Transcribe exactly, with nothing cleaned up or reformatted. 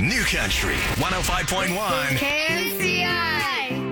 New Country one oh five point one. K N C I.